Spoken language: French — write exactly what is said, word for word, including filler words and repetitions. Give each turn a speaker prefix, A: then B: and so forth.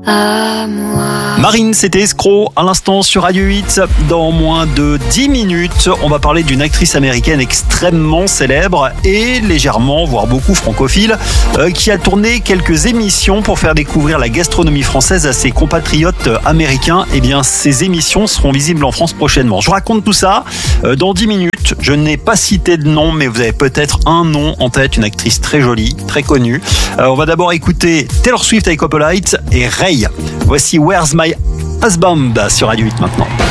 A: à moi.
B: Marine, c'était Escroc à l'instant sur Radio huit. Dans moins de dix minutes, on va parler d'une actrice américaine extrêmement célèbre et légèrement, voire beaucoup francophile, euh, qui a tourné quelques émissions pour faire découvrir la gastronomie française à ses compatriotes américains. Eh bien, ces émissions seront visibles en France prochainement. Je vous raconte tout ça euh, dans dix minutes. Je n'ai pas cité de nom, mais vous avez peut-être un nom en tête, une actrice très jolie, très connue. Euh, on va d'abord écouter Taylor Swift avec Opalite et Ray. Voici Where's My Husband sur Radio huit maintenant.